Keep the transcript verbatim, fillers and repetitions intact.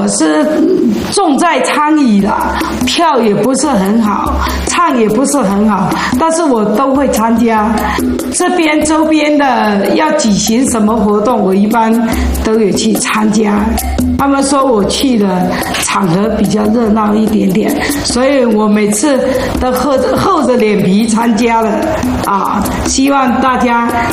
我是重在参与啦，跳也不是很好，唱也不是很好，但是我都会参加。这边周边的要举行什么活动，我一般都有去参加。他们说我去的场合比较热闹一点点，所以我每次都厚着厚着脸皮参加了啊！希望大家